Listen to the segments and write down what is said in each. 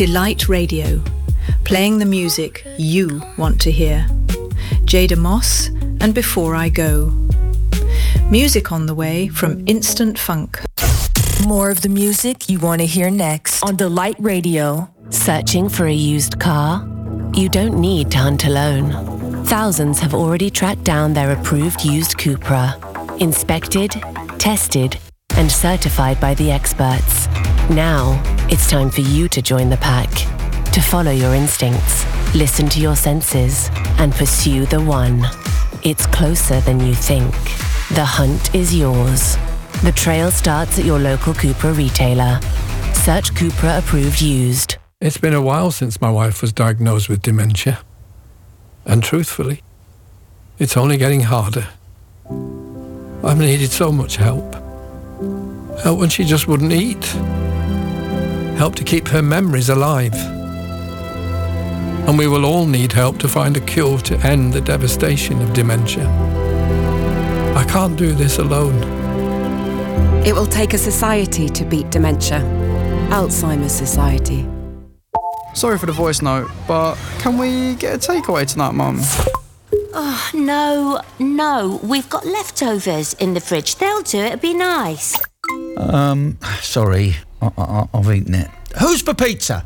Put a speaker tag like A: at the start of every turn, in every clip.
A: Delight Radio, playing the music you want to hear. Jada Moss and Before I Go. Music on the way from Instant Funk.
B: More of the music you want to hear next on Delight Radio.
C: Searching for a used car? You don't need to hunt alone. Thousands have already tracked down their approved used Cupra. Inspected, tested, and certified by the experts. Now, it's time for you to join the pack. To follow your instincts, listen to your senses, and pursue the one. It's closer than you think. The hunt is yours. The trail starts at your local Cupra retailer. Search Cupra Approved Used.
D: It's been a while since my wife was diagnosed with dementia. And truthfully, it's only getting harder. I've needed so much help. Help when she just wouldn't eat. Help to keep her memories alive. And we will all need help to find a cure to end the devastation of dementia. I can't do this alone.
E: It will take a society to beat dementia. Alzheimer's Society.
F: Sorry for the voice note, but can we get a takeaway tonight, Mum?
G: Oh, no. We've got leftovers in the fridge. They'll do it. It'll be nice.
H: Sorry. I've eaten it. Who's for pizza?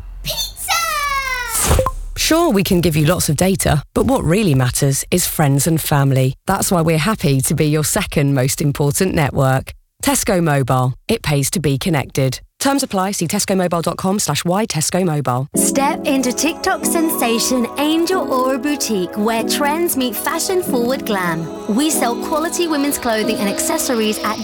I: Sure, we can give you lots of data, but what really matters is friends and family. That's why we're happy to be your second most important network. Tesco Mobile. It pays to be connected. Terms apply. See tescomobile.com/why-tesco-mobile.
J: Step into TikTok sensation Angel Aura Boutique, where trends meet fashion-forward glam. We sell quality women's clothing and accessories at